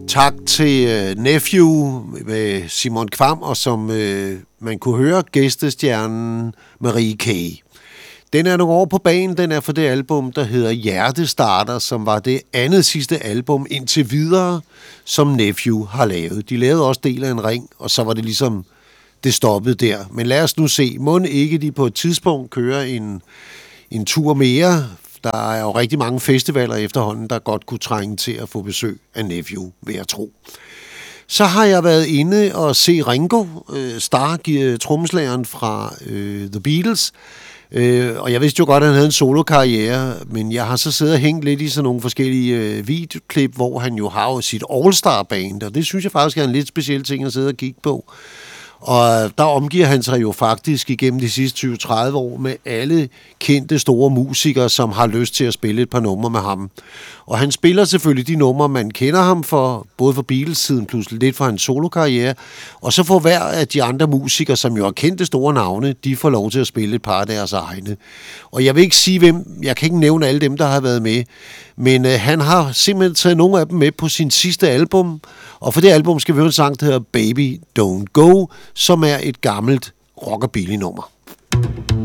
Tak til Nephew med Simon Kvam, og som man kunne høre, gæstestjernen Marie K. Den er nogle år på banen, den er for det album, der hedder Hjertestarter, som var det andet sidste album indtil videre, som Nephew har lavet. De lavede også del af en ring, og så var det ligesom, det stoppede der. Men lad os nu se, må ikke de på et tidspunkt kører en tur mere. Der er jo rigtig mange festivaler efterhånden, der godt kunne trænge til at få besøg af Nephew, vil jeg tro. Så har jeg været inde og se Ringo Starr, trommeslageren fra The Beatles. Og jeg vidste jo godt, at han havde en solokarriere, men jeg har så siddet og hængt lidt i sådan nogle forskellige videoklip, hvor han jo har sit All-Star-band, og det synes jeg faktisk er en lidt speciel ting at sidde og kigge på. Og der omgiver han sig jo faktisk igennem de sidste 20-30 år med alle kendte store musikere, som har lyst til at spille et par numre med ham. Og han spiller selvfølgelig de numre, man kender ham for, både for Beatles-tiden plus lidt for hans solokarriere. Og så får hver af de andre musikere, som jo har kendte store navne, de får lov til at spille et par af deres egne. Og jeg vil ikke sige hvem, jeg kan ikke nævne alle dem, der har været med, men han har simpelthen taget nogle af dem med på sin sidste album. Og for det album skal vi høre en sang, der hedder Baby Don't Go, som er et gammelt rockabilly-nummer.